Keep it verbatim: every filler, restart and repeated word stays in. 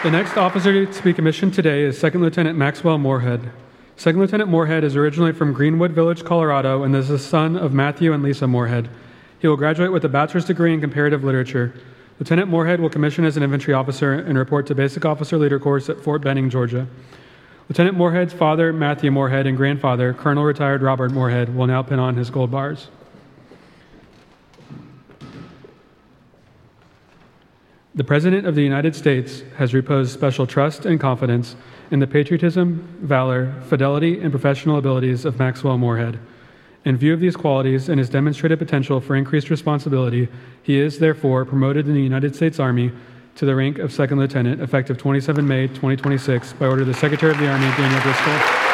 The next officer to be commissioned today is Second Lieutenant Maxwell Moorhead. Second Lieutenant Moorhead is originally from Greenwood Village, Colorado, and is the son of Matthew and Lisa Moorhead. He will graduate with a bachelor's degree in comparative literature. Lieutenant Moorhead will commission as an infantry officer and report to Basic Officer Leader Course at Fort Benning, Georgia. Lieutenant Moorhead's father, Matthew Moorhead, and grandfather, Colonel retired Robert Moorhead, will now pin on his gold bars. The President of the United States has reposed special trust and confidence in the patriotism, valor, fidelity, and professional abilities of Maxwell Moorhead. In view of these qualities and his demonstrated potential for increased responsibility, he is, therefore, promoted in the United States Army to the rank of Second Lieutenant, effective the twenty-seventh of May, twenty twenty-six, by order of the Secretary of the Army, Daniel Driscoll.